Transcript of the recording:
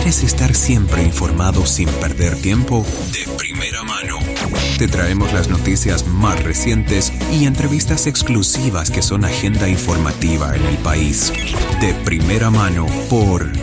¿Quieres estar siempre informado sin perder tiempo? De primera mano. Te traemos las noticias más recientes y entrevistas exclusivas que son agenda informativa en el país. De primera mano por